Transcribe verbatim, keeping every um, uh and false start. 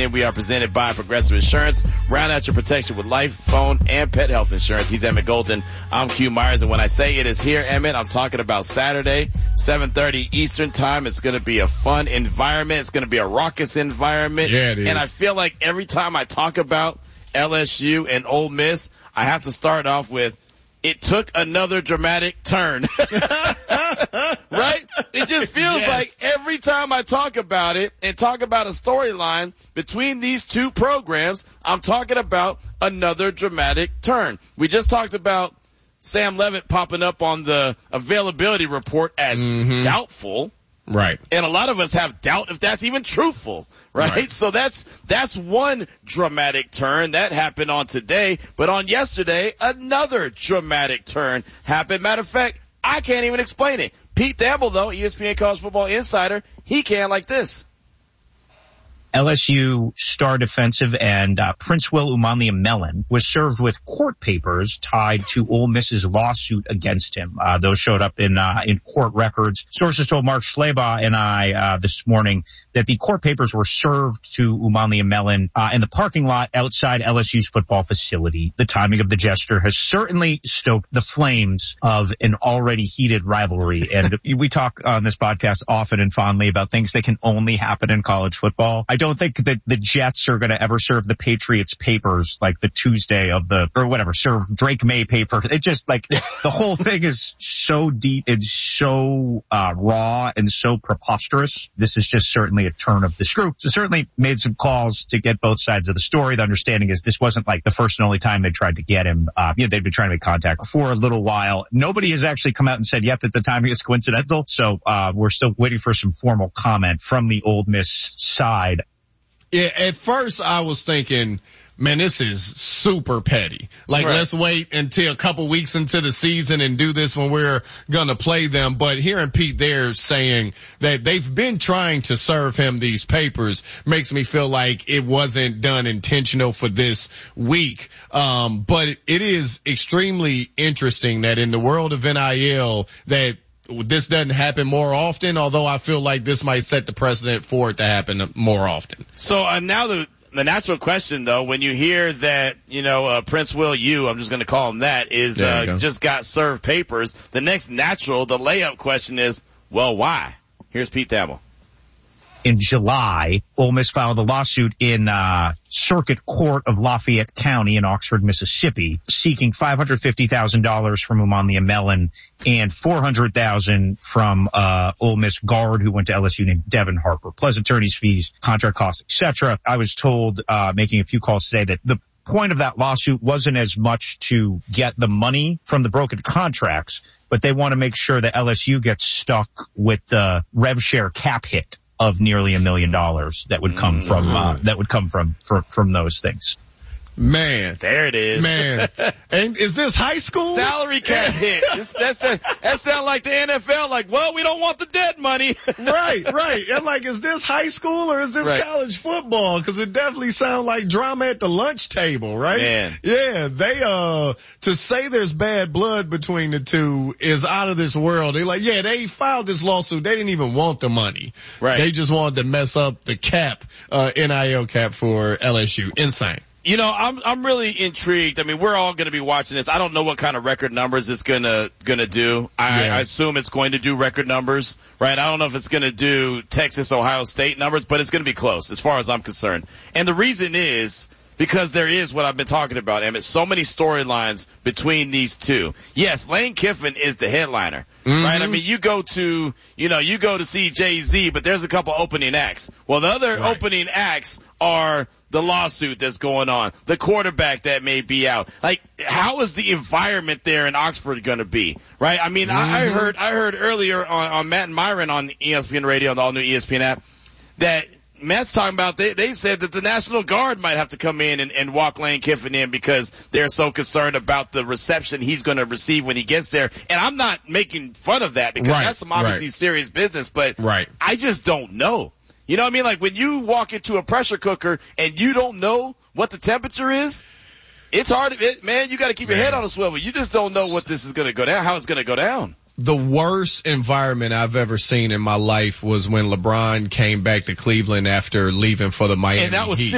in. We are presented by Progressive Insurance. Round out your protection with life, phone, and pet health insurance. He's Emmett Golden. I'm Q Myers. And when I say it is here, Emmett, I'm talking about Saturday, seven thirty Eastern time. It's going to be a fun environment. It's going to be a raucous environment. Yeah, it is. And I feel like every time I talk about L S U and Ole Miss, I have to start off with, it took another dramatic turn. Right? It just feels Yes. like every time I talk about it and talk about a storyline between these two programs, I'm talking about another dramatic turn. We just talked about Sam Levitt popping up on the availability report as mm-hmm. doubtful. Right. And a lot of us have doubt if that's even truthful, right? right? So that's, that's one dramatic turn that happened on today, but on yesterday, another dramatic turn happened. Matter of fact, I can't even explain it. Pete Thamel, though, E S P N College Football Insider, he can like this. L S U star defensive end uh, Prince Will Umanmielen was served with court papers tied to Ole Miss's lawsuit against him. Uh, those showed up in uh, in court records. Sources told Mark Schleba and I uh, this morning that the court papers were served to Umanmielen uh, in the parking lot outside L S U's football facility. The timing of the gesture has certainly stoked the flames of an already heated rivalry. And we talk on this podcast often and fondly about things that can only happen in college football. I don't think that the Jets are going to ever serve the Patriots papers like the Tuesday of the, or whatever, serve Drake May paper. It just like the whole thing is so deep and so uh raw and so preposterous. This is just certainly a turn of the screw. So certainly made some calls to get both sides of the story. The understanding is this wasn't like the first and only time they tried to get him. Uh, you know, they've been trying to make contact for a little while. Nobody has actually come out and said yet that the timing is coincidental. So uh we're still waiting for some formal comment from the Ole Miss side. Yeah, at first I was thinking, man, this is super petty. Like, right. Let's wait until a couple weeks into the season and do this when we're going to play them. But hearing Pete there saying that they've been trying to serve him these papers makes me feel like it wasn't done intentional for this week. Um, but it is extremely interesting that in the world of N I L that this doesn't happen more often, although I feel like this might set the precedent for it to happen more often. So uh, now the the natural question, though, when you hear that, you know, uh, Prince Will, you, I'm just going to call him that, is uh, go. just got served papers, the next natural, the layup question is, well, why? Here's Pete Thamel. In July, Ole Miss filed a lawsuit in uh Circuit Court of Lafayette County in Oxford, Mississippi, seeking five hundred fifty thousand dollars from Umanmielen and four hundred thousand dollars from uh Ole Miss guard who went to L S U named Devin Harper, plus attorney's fees, contract costs, et cetera. I was told, uh making a few calls today, that the point of that lawsuit wasn't as much to get the money from the broken contracts, but they want to make sure that L S U gets stuck with the rev share cap hit of nearly a million dollars that would come from, uh, that would come from, from, from those things. Man. There it is. Man. And is this high school? Salary cap hit. This, that's a, that sounds like the N F L, like, well, we don't want the dead money. Right, right. And like, is this high school or is this right. college football? Cause it definitely sounds like drama at the lunch table, right? Man. Yeah, they, uh, to say there's bad blood between the two is out of this world. They're like, yeah, they filed this lawsuit. They didn't even want the money. Right. They just wanted to mess up the cap, uh, N I L cap for L S U. Insane. You know, I'm I'm really intrigued. I mean, we're all going to be watching this. I don't know what kind of record numbers it's going to going to do. I, yeah. I assume it's going to do record numbers, right? I don't know if it's going to do Texas, Ohio State numbers, but it's going to be close as far as I'm concerned. And the reason is because there is what I've been talking about, Emmett, so many storylines between these two. Yes, Lane Kiffin is the headliner, mm-hmm. right? I mean, you go to, you know, you go to see Jay-Z, but there's a couple opening acts. Well, the other right. opening acts are the lawsuit that's going on, the quarterback that may be out. Like, how is the environment there in Oxford going to be, right? I mean, mm-hmm. I, I heard, I heard earlier on, on Matt and Myron on E S P N Radio, on the all new E S P N app, that Matt's talking about, they, they said that the National Guard might have to come in and, and walk Lane Kiffin in because they're so concerned about the reception he's going to receive when he gets there. And I'm not making fun of that because right, that's some obviously right. serious business, but right. I just don't know. You know what I mean? Like when you walk into a pressure cooker and you don't know what the temperature is, it's hard. It, man, you got to keep man. your head on a swivel. You just don't know what this is going to go down, how it's going to go down. The worst environment I've ever seen in my life was when LeBron came back to Cleveland after leaving for the Miami and that was Heat.